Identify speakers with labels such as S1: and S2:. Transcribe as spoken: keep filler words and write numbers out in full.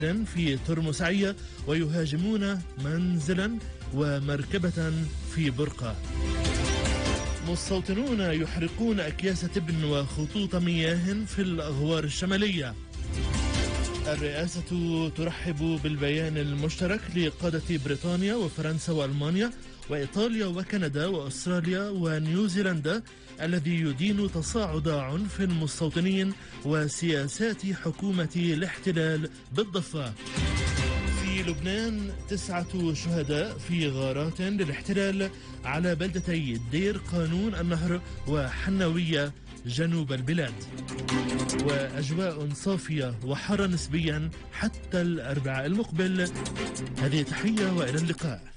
S1: في ترمسعية ويهاجمون منزلا ومركبة في برقة. مستوطنون يحرقون أكياس تبن وخطوط مياه في الأغوار الشمالية. الرئاسة ترحب بالبيان المشترك لقادة بريطانيا وفرنسا وألمانيا وإيطاليا وكندا وأستراليا ونيوزيلندا الذي يدين تصاعد عنف المستوطنين وسياسات حكومة الاحتلال بالضفة. في لبنان تسعة شهداء في غارات للاحتلال على بلدتي دير قانون النهر وحنوية جنوب البلاد. وأجواء صافية وحر نسبيا حتى الأربعاء المقبل. هذه تحية وإلى اللقاء.